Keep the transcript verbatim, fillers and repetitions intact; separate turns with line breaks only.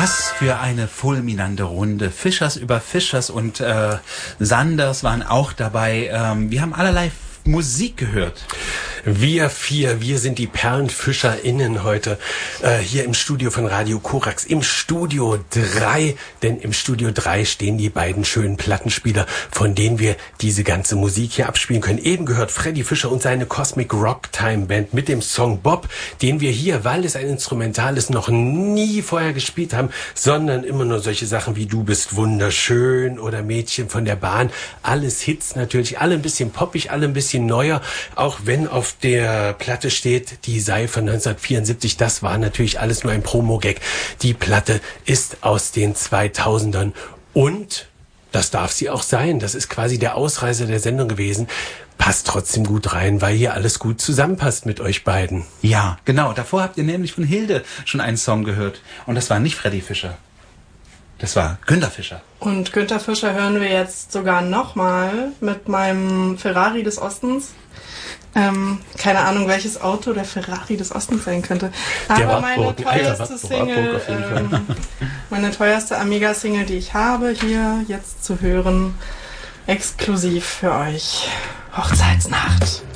Was für eine fulminante Runde. Fischers über Fischers und äh, Sanders waren auch dabei. Ähm, wir haben allerlei Musik gehört.
Wir vier, wir sind die PerlenfischerInnen heute äh, hier im Studio von Radio Korax, im Studio drei, denn im Studio drei stehen die beiden schönen Plattenspieler, von denen wir diese ganze Musik hier abspielen können. Eben gehört Freddy Fischer und seine Cosmic Rock Time Band mit dem Song Bob, den wir hier, weil es ein Instrumental ist, noch nie vorher gespielt haben, sondern immer nur solche Sachen wie Du bist wunderschön oder Mädchen von der Bahn. Alles Hits natürlich, alle ein bisschen poppig, alle ein bisschen neuer, auch wenn auf der Platte steht, die sei von neunzehnhundertvierundsiebzig. Das war natürlich alles nur ein Promo-Gag. Die Platte ist aus den zweitausendern und das darf sie auch sein. Das ist quasi der Ausreißer der Sendung gewesen. Passt trotzdem gut rein, weil hier alles gut zusammenpasst mit euch beiden.
Ja, genau. Davor habt ihr nämlich von Hilde schon einen Song gehört. Und das war nicht Freddy Fischer. Das war Günter Fischer.
Und Günter Fischer hören wir jetzt sogar nochmal mit meinem Ferrari des Ostens. Ähm, keine Ahnung, welches Auto der Ferrari des Ostens sein könnte. Aber meine teuerste Single, ähm, meine teuerste Amiga-Single, die ich habe, hier jetzt zu hören, exklusiv für euch. Hochzeitsnacht.